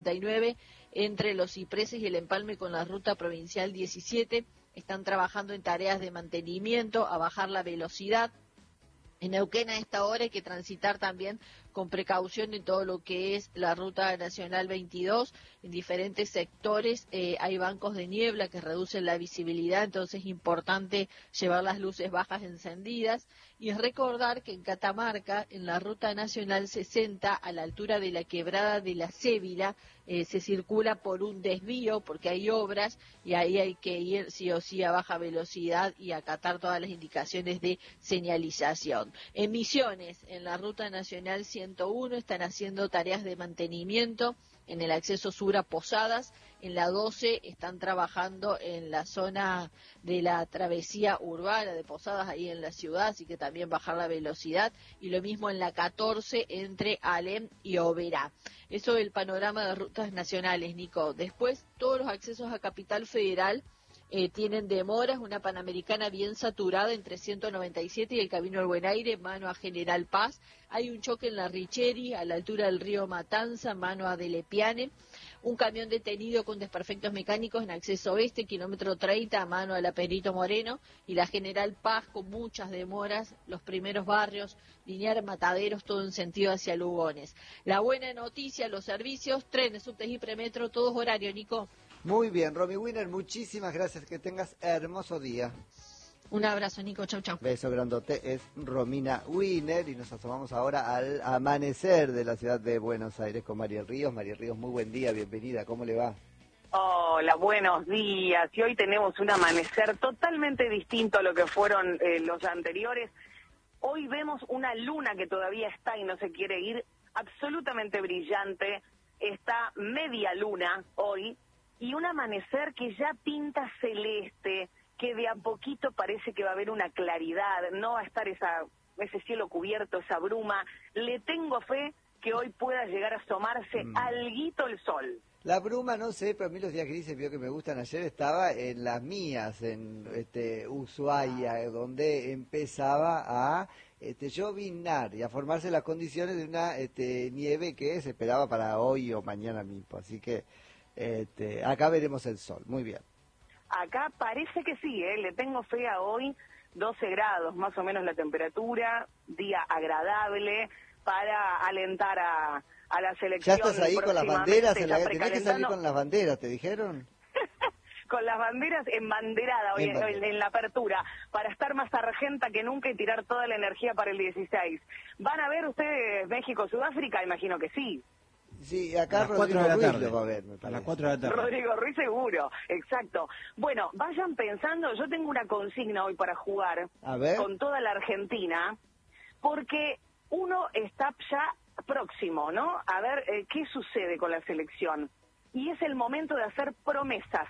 39 entre Los Cipreses y el empalme con la ruta provincial 17. Están trabajando en tareas de mantenimiento, a bajar la velocidad. En Neuquén a esta hora hay que transitar también con precaución en todo lo que es la ruta nacional 22. En diferentes sectores hay bancos de niebla que reducen la visibilidad, entonces es importante llevar las luces bajas encendidas. Y recordar que en Catamarca, en la ruta nacional 60, a la altura de la quebrada de la Cébila, se circula por un desvío porque hay obras y ahí hay que ir sí o sí a baja velocidad y acatar todas las indicaciones de señalización. En Misiones, en la ruta nacional 101, están haciendo tareas de mantenimiento en el acceso sur a Posadas. En la 12 están trabajando en la zona de la travesía urbana de Posadas, ahí en la ciudad, así que también bajar la velocidad. Y lo mismo en la 14 entre Alem y Oberá. Eso es el panorama de rutas nacionales, Nico. Después, todos los accesos a Capital Federal tienen demoras, una Panamericana bien saturada entre 197 y el Camino al Buen Aire, mano a General Paz. Hay un choque en la Richeri, a la altura del río Matanza, mano a Delepiane. Un camión detenido con desperfectos mecánicos en acceso oeste, kilómetro 30, a mano a la Perito Moreno. Y la General Paz con muchas demoras, los primeros barrios, Liniar, Mataderos, todo en sentido hacia Lugones. La buena noticia, los servicios, trenes, subtes y premetro, todos horarios, Nico. Muy bien, Romy Winner, muchísimas gracias, que tengas hermoso día. Un abrazo, Nico, chau, chau. Beso grandote, es Romina Winner y nos asomamos ahora al amanecer de la ciudad de Buenos Aires con Mariel Ríos. Mariel Ríos, muy buen día, bienvenida, ¿cómo le va? Hola, buenos días. Y hoy tenemos un amanecer totalmente distinto a lo que fueron los anteriores. Hoy vemos una luna que todavía está y no se quiere ir, absolutamente brillante. Está media luna hoy. Y un amanecer que ya pinta celeste, que de a poquito parece que va a haber una claridad, no va a estar ese cielo cubierto, esa bruma. Le tengo fe que hoy pueda llegar a asomarse alguito el sol. La bruma, no sé, pero a mí los días grises, vio que me gustan, ayer estaba en Las Mías, en Ushuaia, donde empezaba a lloviznar y a formarse las condiciones de una nieve que se esperaba para hoy o mañana mismo, así que acá veremos el sol, muy bien. Acá parece que sí, le tengo fe a hoy, 12 grados más o menos la temperatura, día agradable para alentar a la selección. ¿Ya estás ahí con las banderas? Tenés que salir con las banderas, ¿te dijeron? Con las banderas embanderada hoy en la apertura, para estar más argenta que nunca y tirar toda la energía para el 16. ¿Van a ver ustedes México-Sudáfrica? Imagino que sí. Sí, acá Rodrigo Ruiz lo va a ver, me parece. A las 4 de la tarde. Rodrigo Ruiz seguro, exacto. Bueno, vayan pensando, yo tengo una consigna hoy para jugar con toda la Argentina, porque uno está ya próximo, ¿no? A ver qué sucede con la selección. Y es el momento de hacer promesas.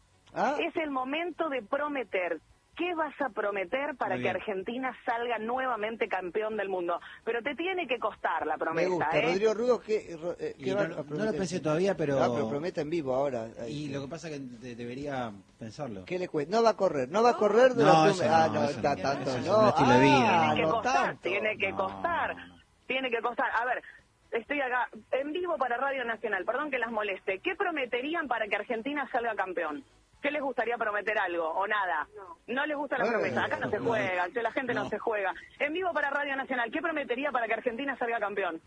Es el momento de prometer. ¿Qué vas a prometer para que Argentina salga nuevamente campeón del mundo? Pero te tiene que costar la promesa. Me gusta. Rodrigo Ruiz, ¿qué va a prometer? No lo pensé todavía, pero... pero promete en vivo ahora. Y lo que pasa es que debería pensarlo. ¿Qué le cuesta? No va a correr, no va a correr durante no está tanto, no. Estilo de vida. Tiene que costar, tiene que costar. Tiene que costar. A ver, estoy acá en vivo para Radio Nacional, perdón que las moleste. ¿Qué prometerían para que Argentina salga campeón? ¿Qué les gustaría prometer algo o nada? No les gusta la promesa. Acá no se juega, la gente no se juega. En vivo para Radio Nacional, ¿qué prometería para que Argentina salga campeón?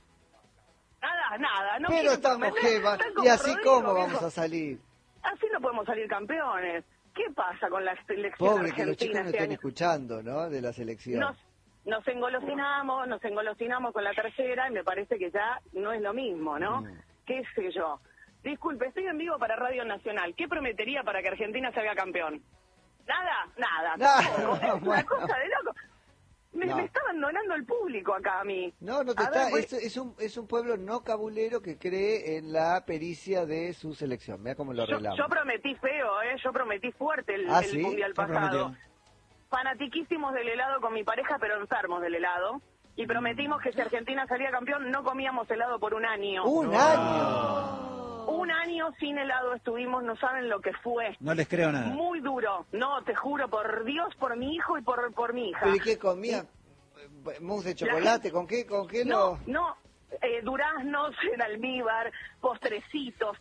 Nada. No pero estamos y así Rodrigo, cómo vamos a salir. Así no podemos salir campeones. ¿Qué pasa con la selección Pobre, argentina? Que los chicos no estén escuchando, ¿no? De la selección. Nos engolosinamos con la tercera y me parece que ya no es lo mismo, ¿no? ¿Qué sé yo? Disculpe, estoy en vivo para Radio Nacional. ¿Qué prometería para que Argentina salga campeón? Nada. Es una cosa de loco. Me está abandonando el público acá a mí. No te está. Es un pueblo no cabulero que cree en la pericia de su selección. Mira cómo lo arreglamos. Yo prometí feo, yo prometí fuerte el Mundial pasado. Fanatiquísimos del helado con mi pareja, pero enfermos del helado. Y prometimos que si Argentina salía campeón no comíamos helado por un año. ¡Un año! Un año sin helado estuvimos, no saben lo que fue. No les creo nada. Muy duro. No, te juro, por Dios, por mi hijo y por mi hija. ¿Pero y qué comía? ¿Mousse de chocolate? ¿Con qué No, duraznos en almíbar, postrecitos,